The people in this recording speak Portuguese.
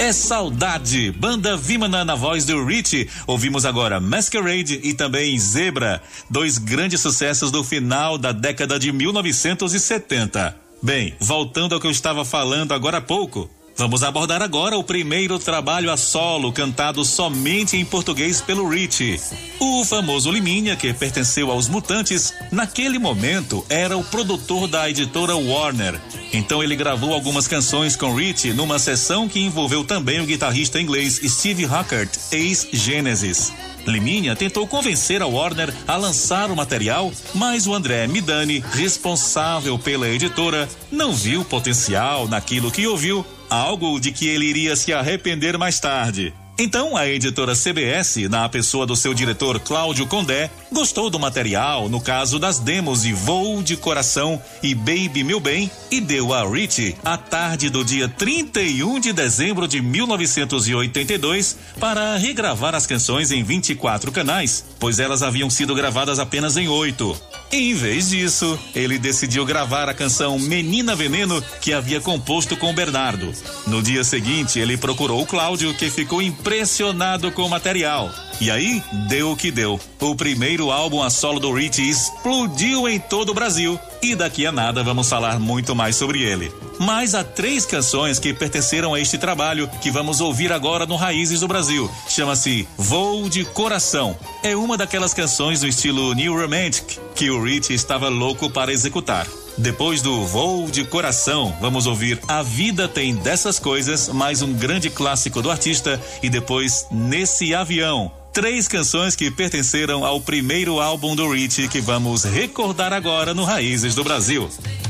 É Saudade, banda Vimana na voz do Richie. Ouvimos agora Masquerade e também Zebra, dois grandes sucessos do final da década de 1970. Bem, voltando ao que eu estava falando agora há pouco, vamos abordar agora o primeiro trabalho a solo cantado somente em português pelo Richie. O famoso Liminha, que pertenceu aos Mutantes, naquele momento era o produtor da editora Warner. Então ele gravou algumas canções com Richie numa sessão que envolveu também o guitarrista inglês Steve Hackett, ex-Genesis. Liminha tentou convencer a Warner a lançar o material, mas o André Midani, responsável pela editora, não viu potencial naquilo que ouviu, algo de que ele iria se arrepender mais tarde. Então, a editora CBS, na pessoa do seu diretor Cláudio Condé, gostou do material, no caso das demos de Voo de Coração e Baby Meu Bem, e deu a Richie a tarde do dia 31 de dezembro de 1982 para regravar as canções em 24 canais, pois elas haviam sido gravadas apenas em 8. Em vez disso, ele decidiu gravar a canção Menina Veneno, que havia composto com Bernardo. No dia seguinte, ele procurou o Cláudio, que ficou impressionado com o material. E aí, deu o que deu. O primeiro álbum a solo do Richie explodiu em todo o Brasil. E daqui a nada vamos falar muito mais sobre ele. Mas há 3 canções que pertenceram a este trabalho que vamos ouvir agora no Raízes do Brasil. Chama-se Voo de Coração. É uma daquelas canções do estilo New Romantic que o Richie estava louco para executar. Depois do Voo de Coração, vamos ouvir A Vida Tem Dessas Coisas, mais um grande clássico do artista, e depois Nesse Avião. 3 canções que pertenceram ao primeiro álbum do Richie que vamos recordar agora no Raízes do Brasil.